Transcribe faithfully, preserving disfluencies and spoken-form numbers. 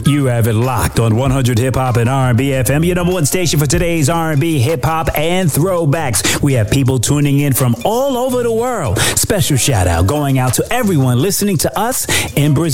You have it locked on one hundred Hip Hop and R and B F M, your number one station for today's R and B, hip hop, and throwbacks. We have people tuning in from all over the world. Special shout out going out to everyone listening to us in Brazil.